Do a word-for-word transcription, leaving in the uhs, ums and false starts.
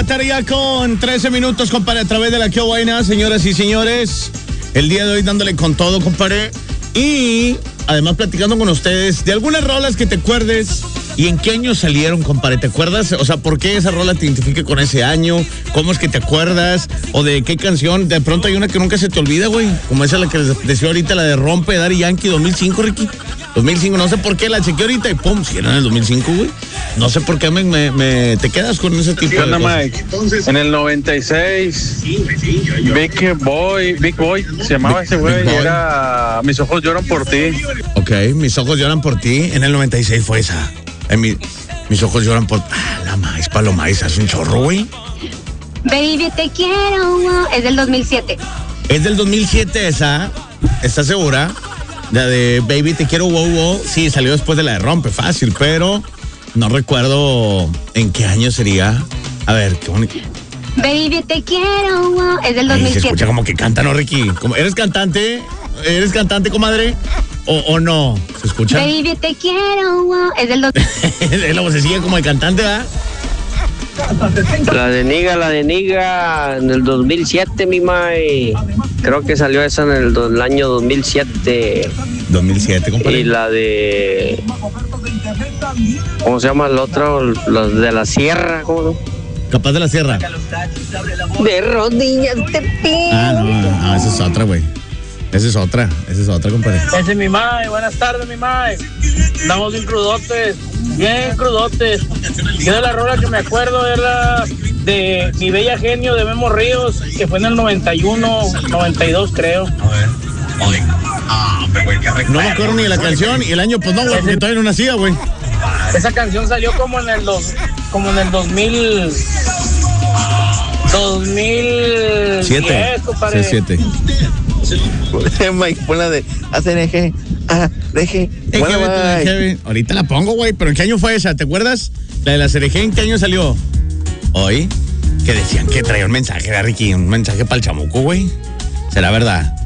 tarde ya con trece minutos, compadre, a través de la que buena, señoras y señores. El día de hoy dándole con todo, compadre. Y además platicando con ustedes de algunas rolas que te acuerdes y en qué año salieron, compadre. ¿Te acuerdas? O sea, ¿por qué esa rola te identifica con ese año? ¿Cómo es que te acuerdas? ¿O de qué canción? De pronto hay una que nunca se te olvida, güey. Como esa la que les decía ahorita, la de Rompe, Daddy Yankee, dos mil cinco, Ricky. dos mil cinco, no sé por qué, la chequeé ahorita y pum, si era en el dos mil cinco, güey. No sé por qué me, me, me te quedas con ese tipo ¿Qué de onda, cosas. Mike? En el noventa y seis, Big Boy, Big Boy, se llamaba ese güey, era Mis ojos lloran por ti. Ok, Mis ojos lloran por ti. En el noventa y seis fue esa. En mi, mis ojos lloran por... Ah, la maíz, palo maíz, hace un chorro, güey. Baby, te quiero, wow. Es del dos mil siete. Es del dos mil siete esa, ¿estás segura? La de Baby, te quiero, wow, wow. Sí, salió después de la de Rompe, fácil, pero no recuerdo en qué año sería. A ver, qué bonito. Baby, te quiero, wow. Es del dos mil siete. Se escucha como que canta, ¿no, Ricky? Como, ¿eres cantante? ¿Eres cantante, comadre? ¿O, o no? ¿Se escucha? Baby, te quiero, wow. Es del dos mil siete. La vocecilla como de cantante, ¿verdad? La de Niga, la de Niga, en el dos mil siete, mi mae. Creo que salió esa en el, do, el año dos mil siete. dos mil siete, compadre. Y la de... ¿Cómo se llama el otro? La de la Sierra, ¿cómo no? Capaz de la Sierra. De rodillas te pido. Ah, no, no, esa es otra, güey. Esa es otra, esa es otra, compadre. Ese es mi mae, buenas tardes, mi mae. Estamos bien crudotes, bien crudotes. Yo de la rola que me acuerdo era de Mi Bella Genio de Memo Ríos, que fue en el noventa y uno, noventa y dos, creo. No me acuerdo ni de la canción y el año, pues no, güey, porque todavía no nacía, güey. Esa canción salió como en el dos, como en el dos mil, dos mil Siete. diez, compadre. Sí, siete. Mike, pon la de A C N G. Ah, deje. Bueno, Mike. Ahorita la pongo, güey, pero ¿en qué año fue esa? ¿Te acuerdas? La de la C R G, ¿en qué año salió? Hoy, que decían que traía un mensaje, ¿verdad, Ricky? Un mensaje para el chamuco, güey. ¿Será verdad?